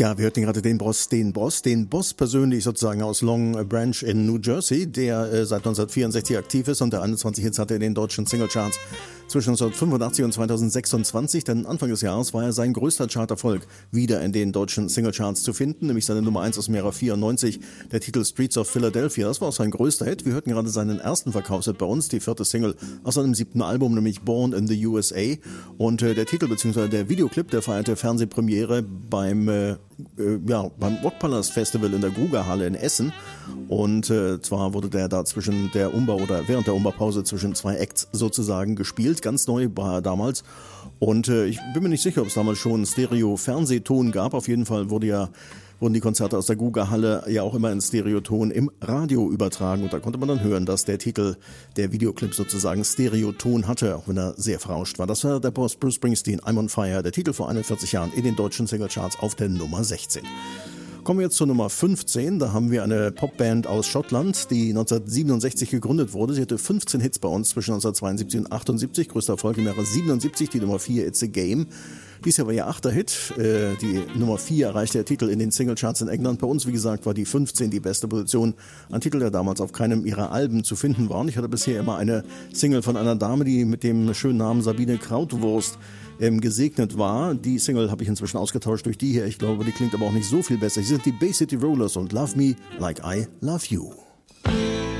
Ja, wir hörten gerade den Boss persönlich sozusagen aus Long Branch in New Jersey, der seit 1964 aktiv ist und der 21 Hits hatte in den deutschen Singlecharts zwischen 1985 und 2026, denn Anfang des Jahres war er sein größter Charterfolg wieder in den deutschen Singlecharts zu finden, nämlich seine Nummer 1 aus dem Jahre 94, der Titel Streets of Philadelphia. Das war auch sein größter Hit. Wir hörten gerade seinen ersten Verkaufshit bei uns, die 4. Single aus seinem 7. Album, nämlich Born in the USA. Und der Titel bzw. der Videoclip, der feierte Fernsehpremiere beim Rockpalast Festival in der Grugerhalle in Essen. Und zwar wurde der da während der Umbaupause zwischen zwei Acts sozusagen gespielt. Ganz neu war er damals. Und ich bin mir nicht sicher, ob es damals schon einen Stereo-Fernsehton gab. Auf jeden Fall wurden die Konzerte aus der Grugerhalle ja auch immer in Stereoton im Radio übertragen. Und da konnte man dann hören, dass der Titel, der Videoclip sozusagen Stereoton hatte, auch wenn er sehr verrauscht war. Das war der Boss Bruce Springsteen, I'm on Fire, der Titel vor 41 Jahren in den deutschen Singlecharts auf der Nummer 16. Kommen wir jetzt zur Nummer 15. Da haben wir eine Popband aus Schottland, die 1967 gegründet wurde. Sie hatte 15 Hits bei uns zwischen 1972 und 78. Größter Erfolg im Jahre 77, die Nummer 4, It's a Game. Dies Jahr war ihr 8. Hit. Die Nummer 4 erreichte der Titel in den Singlecharts in England. Bei uns, wie gesagt, war die 15 die beste Position. Ein Titel, der damals auf keinem ihrer Alben zu finden war. Und ich hatte bisher immer eine Single von einer Dame, die mit dem schönen Namen Sabine Krautwurst gesegnet war. Die Single habe ich inzwischen ausgetauscht durch die hier. Ich glaube, die klingt aber auch nicht so viel besser. Sie sind die Bay City Rollers und Love Me Like I Love You.